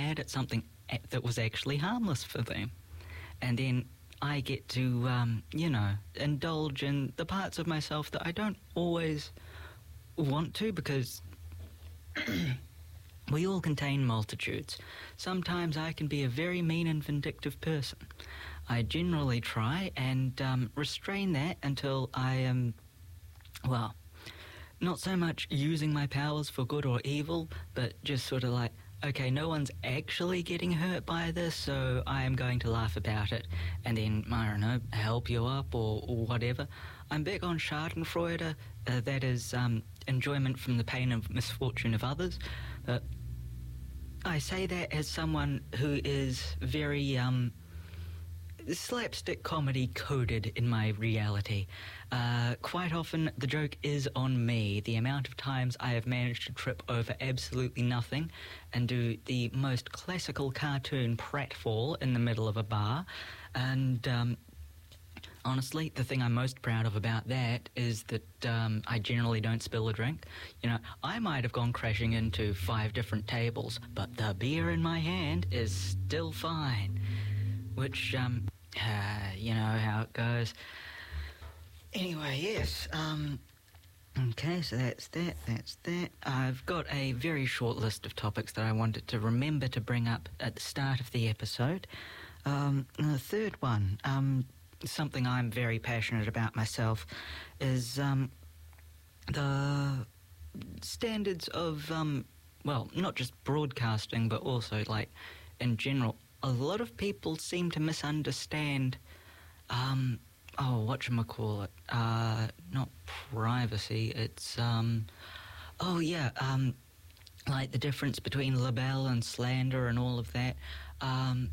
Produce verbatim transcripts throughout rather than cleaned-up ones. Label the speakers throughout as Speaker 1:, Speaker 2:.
Speaker 1: mad at something that was actually harmless for them. And then I get to, um, you know, indulge in the parts of myself that I don't always want to, because we all contain multitudes. Sometimes I can be a very mean and vindictive person. I generally try and um, restrain that until I am, well, not so much using my powers for good or evil, but just sort of like, okay, no one's actually getting hurt by this, so I am going to laugh about it and then, I don't know, help you up or, or whatever. I'm big on Schadenfreude, uh, that is um, enjoyment from the pain and misfortune of others. Uh, I say that as someone who is very um, slapstick comedy coded in my reality. Uh, quite often the joke is on me. The amount of times I have managed to trip over absolutely nothing and do the most classical cartoon pratfall in the middle of a bar. And um, honestly, the thing I'm most proud of about that is that um, I generally don't spill a drink. You know, I might have gone crashing into five different tables, but the beer in my hand is still fine. Which, um, uh, you know how it goes. Anyway, yes, um, okay, so that's that, that's that. I've got a very short list of topics that I wanted to remember to bring up at the start of the episode. Um, the third one, um, something I'm very passionate about myself, is, um, the standards of, um, well, not just broadcasting, but also, like, in general. A lot of people seem to misunderstand, um, oh, whatchamacallit, uh, not privacy, it's, um, oh, yeah, um, like the difference between libel and slander and all of that. Um,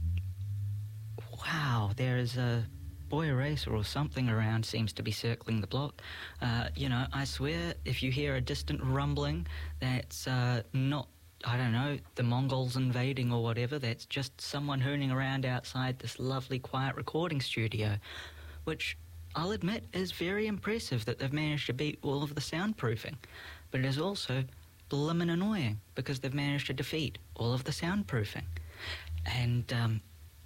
Speaker 1: wow, there is a boy eraser or something around, seems to be circling the block. Uh, you know, I swear, if you hear a distant rumbling, that's, uh, not I don't know, the Mongols invading or whatever. That's just someone hooning around outside this lovely quiet recording studio, which I'll admit is very impressive that they've managed to beat all of the soundproofing. But it is also blimmin' annoying because they've managed to defeat all of the soundproofing. And, um,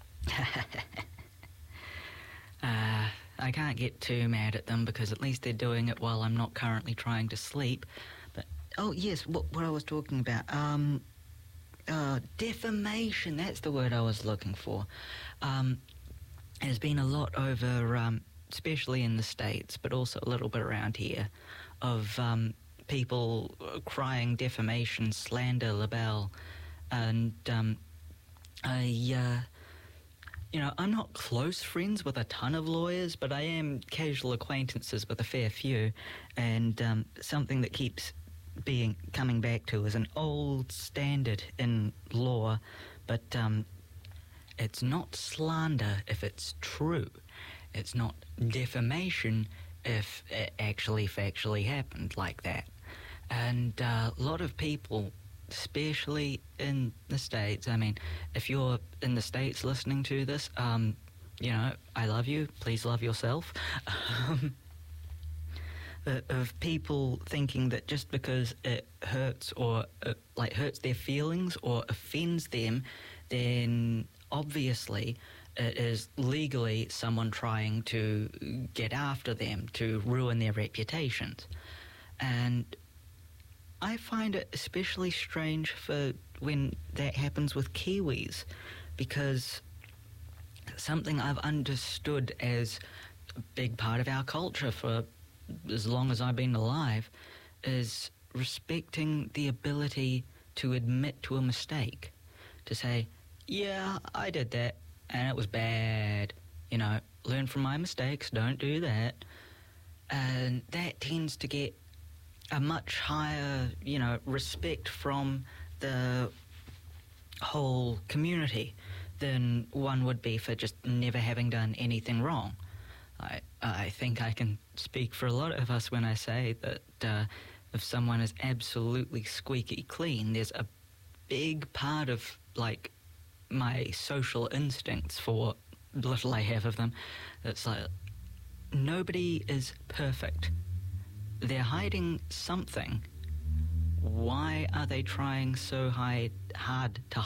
Speaker 1: uh, I can't get too mad at them because at least they're doing it while I'm not currently trying to sleep. But oh, yes, what, what I was talking about. Um, uh, defamation, that's the word I was looking for. Um, there's been a lot over, um, especially in the States, but also a little bit around here, of um, people crying defamation, slander, libel. And um, I, uh, you know, I'm not close friends with a ton of lawyers, but I am casual acquaintances with a fair few. And um, something that keeps being coming back to is an old standard in law, but um, it's not slander if it's true. It's not defamation if it actually factually happened like that. And uh, a lot of people, especially in the States, I mean, if you're in the States listening to this, um, you know, I love you, please love yourself. Um, of people thinking that just because it hurts or uh, like hurts their feelings or offends them, then obviously it is legally someone trying to get after them to ruin their reputations. And I find it especially strange for when that happens with Kiwis, because something I've understood as a big part of our culture for as long as I've been alive is respecting the ability to admit to a mistake, to say, yeah, I did that and it was bad, you know, learn from my mistakes, don't do that. And that tends to get a much higher, you know, respect from the whole community than one would be for just never having done anything wrong. I, I think I can speak for a lot of us when I say that uh, if someone is absolutely squeaky clean, there's a big part of, like, my social instincts, for what little I have of them, that's like, nobody is perfect. They're hiding something. Why are they trying so high, hard to